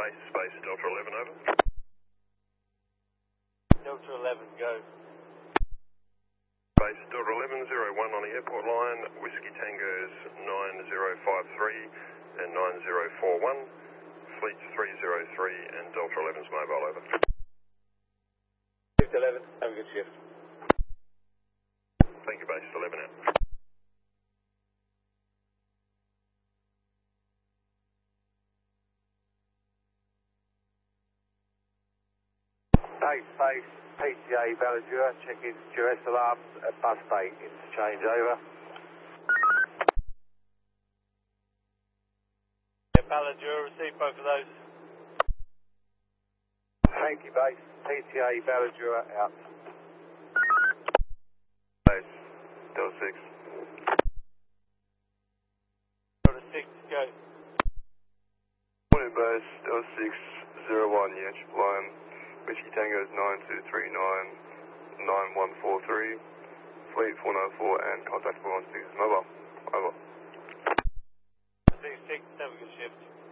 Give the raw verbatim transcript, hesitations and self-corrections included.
Base, space, Delta eleven, over. Delta eleven, go. Base, Delta eleven, zero one on the airport line, Whiskey Tangos nine zero five three and nine zero four one, Fleet three zero three and Delta eleven's mobile, over. Delta eleven, have a good shift. Thank you, Base eleven out. Base, base, P T A Balladura, check in duress alarms at bus bay, interchange, over. Yeah, Balladura, receive both of those. Thank you, base, P T A Balladura, out. Base, Delta six. Delta six, go. Morning, Base, Delta six, zero one, Yankee line, Whiskey Tangos nine two three nine, nine one four three, Fleet four nine four and contact four one six mobile, over. six six, have a good shift.